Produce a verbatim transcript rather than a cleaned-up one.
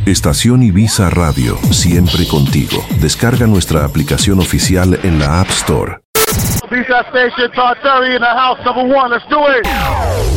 Estación Ibiza Radio, siempre contigo. Descarga nuestra aplicación oficial en la App Store. Ibiza Station, Todd Terry in the house, number one, let's do it.